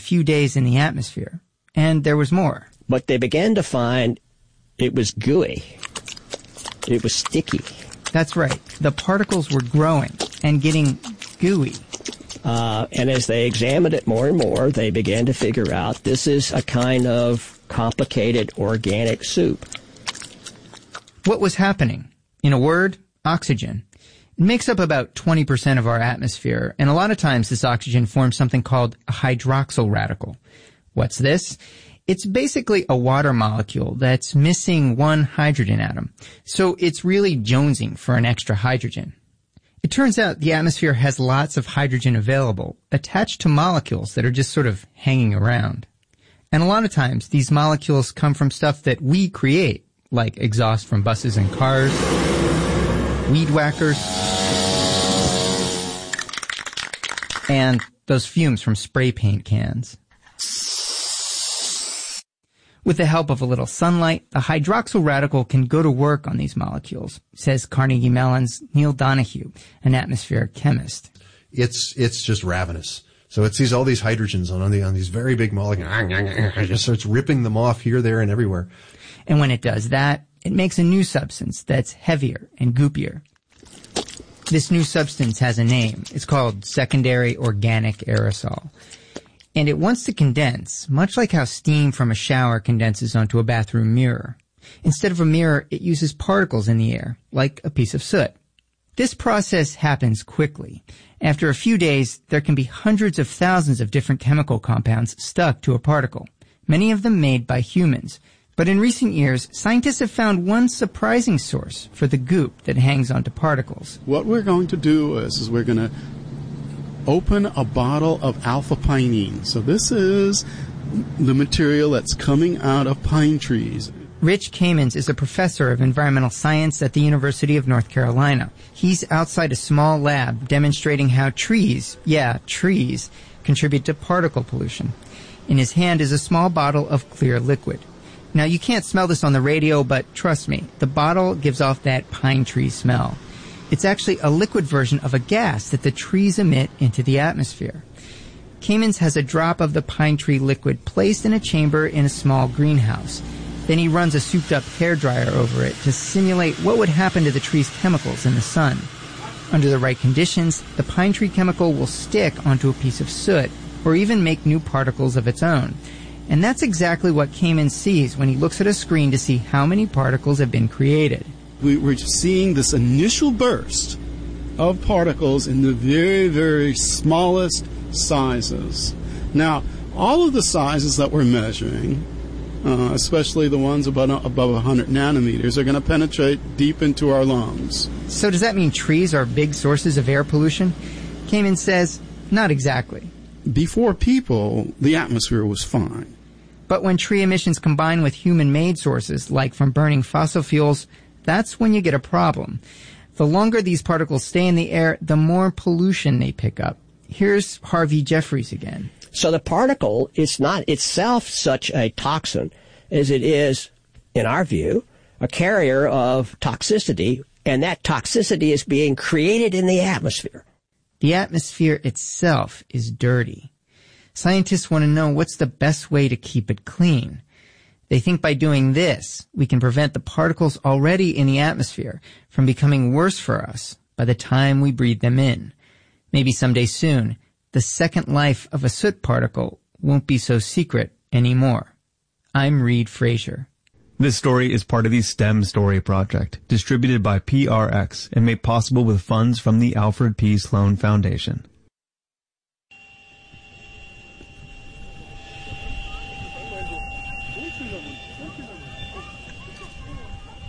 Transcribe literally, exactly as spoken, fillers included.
few days in the atmosphere. And there was more. But they began to find it was gooey. It was sticky. That's right. The particles were growing and getting gooey. Uh, and as they examined it more and more, they began to figure out this is a kind of complicated organic soup. What was happening? In a word, oxygen. It makes up about twenty percent of our atmosphere, and a lot of times this oxygen forms something called a hydroxyl radical. What's this? It's basically a water molecule that's missing one hydrogen atom, so it's really jonesing for an extra hydrogen. It turns out the atmosphere has lots of hydrogen available, attached to molecules that are just sort of hanging around. And a lot of times these molecules come from stuff that we create, like exhaust from buses and cars, weed whackers, and those fumes from spray paint cans. With the help of a little sunlight, the hydroxyl radical can go to work on these molecules, says Carnegie Mellon's Neil Donahue, an atmospheric chemist. It's it's just ravenous. So it sees all these hydrogens on, on, the, on these very big molecules. It just starts ripping them off here, there, and everywhere. And when it does that, it makes a new substance that's heavier and goopier. This new substance has a name. It's called secondary organic aerosol. And it wants to condense, much like how steam from a shower condenses onto a bathroom mirror. Instead of a mirror, it uses particles in the air, like a piece of soot. This process happens quickly. After a few days, there can be hundreds of thousands of different chemical compounds stuck to a particle, many of them made by humans. But in recent years, scientists have found one surprising source for the goop that hangs onto particles. What we're going to do is, is we're going to open a bottle of alpha-pinene. So this is the material that's coming out of pine trees. Rich Kamens is a professor of environmental science at the University of North Carolina. He's outside a small lab demonstrating how trees, yeah, trees, contribute to particle pollution. In his hand is a small bottle of clear liquid. Now, you can't smell this on the radio, but trust me, the bottle gives off that pine tree smell. It's actually a liquid version of a gas that the trees emit into the atmosphere. Kamens has a drop of the pine tree liquid placed in a chamber in a small greenhouse. Then he runs a souped-up hairdryer over it to simulate what would happen to the tree's chemicals in the sun. Under the right conditions, the pine tree chemical will stick onto a piece of soot or even make new particles of its own. And that's exactly what Kamens sees when he looks at a screen to see how many particles have been created. We were seeing this initial burst of particles in the very, very smallest sizes. Now, all of the sizes that we're measuring, uh, especially the ones above, above one hundred nanometers, are going to penetrate deep into our lungs. So does that mean trees are big sources of air pollution? Kamens says, not exactly. Before people, the atmosphere was fine. But when tree emissions combine with human-made sources, like from burning fossil fuels, that's when you get a problem. The longer these particles stay in the air, the more pollution they pick up. Here's Harvey Jeffries again. So the particle is not itself such a toxin as it is, in our view, a carrier of toxicity, and that toxicity is being created in the atmosphere. The atmosphere itself is dirty. Scientists want to know what's the best way to keep it clean. They think by doing this, we can prevent the particles already in the atmosphere from becoming worse for us by the time we breathe them in. Maybe someday soon, the second life of a soot particle won't be so secret anymore. I'm Reed Frazier. This story is part of the STEM Story Project, distributed by P R X and made possible with funds from the Alfred P. Sloan Foundation.